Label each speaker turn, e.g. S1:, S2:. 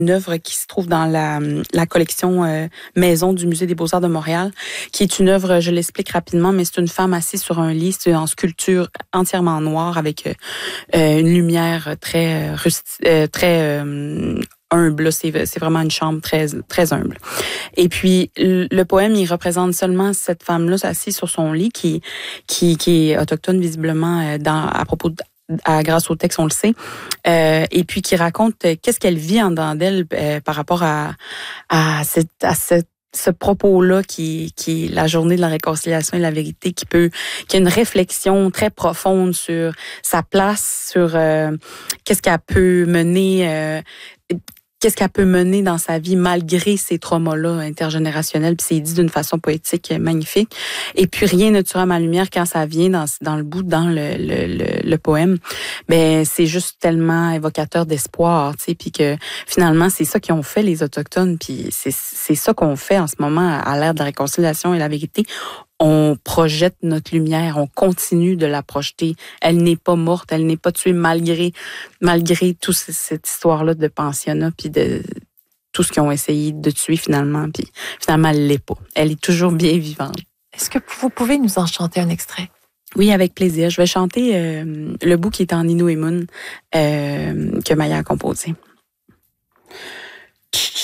S1: œuvre qui se trouve dans la collection Maison du Musée des Beaux-Arts de Montréal, qui est une œuvre, je l'explique rapidement, mais c'est une femme assise sur un lit, c'est en sculpture entièrement noire avec une lumière très humble. Là. C'est vraiment une chambre très très humble. Et puis le poème, il représente seulement cette femme-là assise sur son lit qui est autochtone visiblement à propos grâce au texte, on le sait, et puis qui raconte qu'est-ce qu'elle vit en dedans d'elle par rapport à ce propos-là qui est la journée de la réconciliation et la vérité, qui a une réflexion très profonde sur sa place, sur qu'est-ce qu'elle peut mener. Qu'est-ce qu'elle peut mener dans sa vie malgré ces traumas-là intergénérationnels. Puis c'est dit d'une façon poétique magnifique. Et puis rien ne tuera ma lumière quand ça vient dans le poème. Ben c'est juste tellement évocateur d'espoir, tu sais. Puis que finalement c'est ça qu'ils ont fait les Autochtones. Puis c'est ça qu'on fait en ce moment à l'ère de la réconciliation et la vérité. On projette notre lumière, on continue de la projeter. Elle n'est pas morte, elle n'est pas tuée malgré toute cette histoire-là de pensionnat, puis de tout ce qu'ils ont essayé de tuer finalement. Puis finalement, elle l'est pas. Elle est toujours bien vivante.
S2: Est-ce que vous pouvez nous en chanter un extrait?
S1: Oui, avec plaisir. Je vais chanter le bout qui est en Innu et Mun que Maya a composé.